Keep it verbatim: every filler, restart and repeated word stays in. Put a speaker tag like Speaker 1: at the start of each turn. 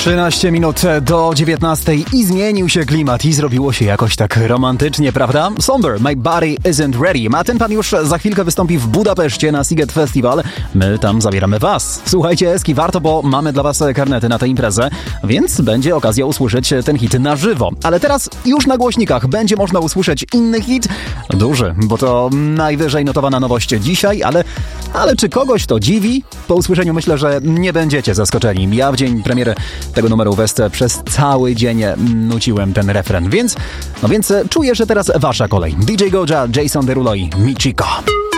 Speaker 1: trzynaście minut do dziewiętnastej i zmienił się klimat i zrobiło się jakoś tak romantycznie, prawda? Somber, My Body Isn't Ready. A ten pan już za chwilkę wystąpi w Budapeszcie na Sziget Festival. My tam zabieramy was. Słuchajcie, Eski, warto, bo mamy dla was karnety na tę imprezę, więc będzie okazja usłyszeć ten hit na żywo. Ale teraz już na głośnikach będzie można usłyszeć inny hit. Duży, bo to najwyżej notowana nowość dzisiaj, ale, ale czy kogoś to dziwi? Po usłyszeniu myślę, że nie będziecie zaskoczeni. Ja w dzień premiery tego numeru w Esce przez cały dzień nuciłem ten refren, więc, no więc czuję, że teraz wasza kolej. D J Goja, Jason Derulo i Michiko.